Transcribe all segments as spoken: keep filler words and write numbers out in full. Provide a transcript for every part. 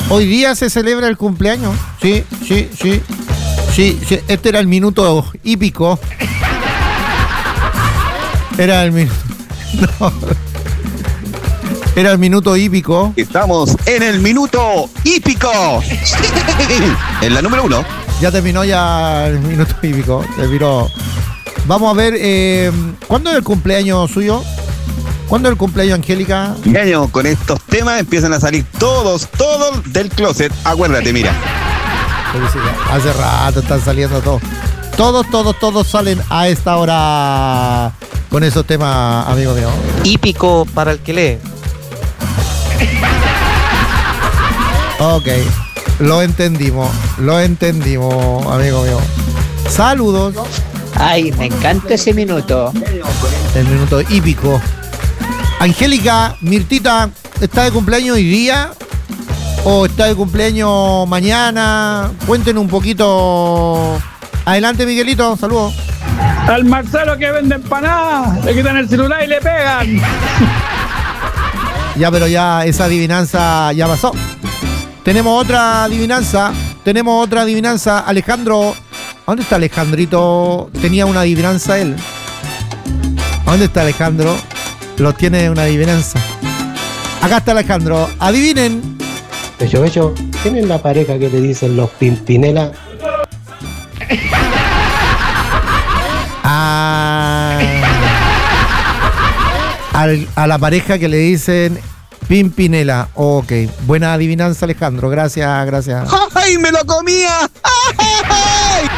Hoy día se celebra el cumpleaños. Sí, sí, sí. Sí, sí. Este era el minuto hípico. Era el minuto. No. Era el minuto hípico. Estamos en el minuto hípico. En la número uno. Ya terminó ya el minuto hípico. Terminó. Vamos a ver, eh, ¿cuándo es el cumpleaños suyo? ¿Cuándo es el cumpleaños, Angélica? Y año, con estos temas empiezan a salir todos, todos del closet. Acuérdate, mira. Hace rato están saliendo todos. Todos, todos, todos salen a esta hora con esos temas, amigo mío. Hípico para el que lee. Ok, lo entendimos, lo entendimos, amigo mío. Saludos. Ay, me encanta ese minuto. El minuto hípico. Angélica, Mirtita, ¿está de cumpleaños hoy día? ¿O está de cumpleaños mañana? Cuéntenos un poquito. Adelante, Miguelito, saludos. Al Marcelo que vende empanadas, le quitan el celular y le pegan. Ya, pero ya esa adivinanza ya pasó. Tenemos otra adivinanza. Tenemos otra adivinanza. Alejandro. ¿Dónde está Alejandrito? Tenía una adivinanza él. ¿Dónde está Alejandro? Lo tiene una adivinanza. Acá está Alejandro. Adivinen. Bello, bello. ¿Quién es la pareja que le dicen los Pimpinela? A, al, a la pareja que le dicen Pimpinela. Ok. Buena adivinanza, Alejandro. Gracias, gracias. ¡Ay, me lo comía! ¡Ay!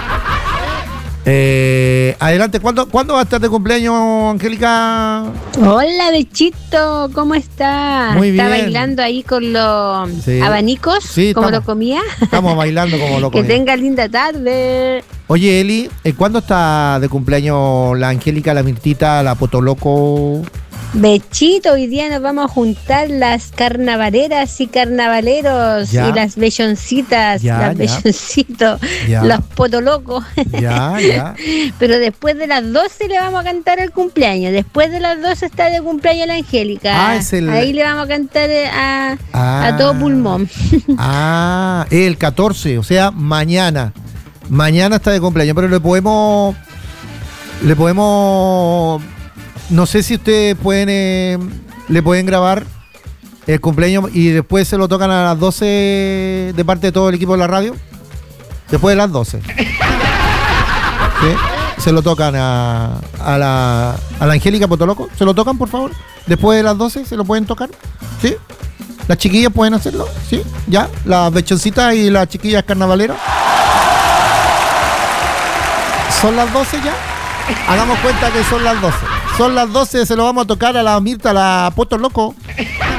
Eh, adelante, ¿cuándo, ¿cuándo va a estar de cumpleaños, Angélica? Hola, Bechito, ¿cómo está? Muy bien. ¿Está bailando ahí con los Sí. abanicos? Sí, como estamos- lo comía. Estamos bailando como lo Que comía. tenga linda tarde. Oye, Eli, ¿eh, ¿cuándo está de cumpleaños la Angélica, la Mirtita, la Potoloco? Bechito, hoy día nos vamos a juntar las carnavaleras y carnavaleros Ya. y las belloncitas, Ya, las ya. belloncitos, Ya. los potolocos. Ya, ya. Pero después de las doce le vamos a cantar el cumpleaños. Después de las doce está de cumpleaños la Angélica. Ah, es el- Ahí le vamos a cantar eh, a, Ah. a todo pulmón. Ah, el catorce, o sea, mañana. Mañana está de cumpleaños, pero le podemos. Le podemos. No sé si ustedes pueden. eh, le pueden grabar el cumpleaños y después se lo tocan a las doce de parte de todo el equipo de la radio. Después de las doce. ¿Sí? Se lo tocan a, a la, a la Angélica Potoloco. ¿Se lo tocan, por favor? Después de las doce, ¿se lo pueden tocar? ¿Sí? ¿Las chiquillas pueden hacerlo? ¿Sí? ¿Ya? ¿Las bechoncitas y las chiquillas carnavaleras? ¿Son las doce ya? Hagamos cuenta que son las doce. Son las doce, se lo vamos a tocar a la Mirta, a la Potoloco.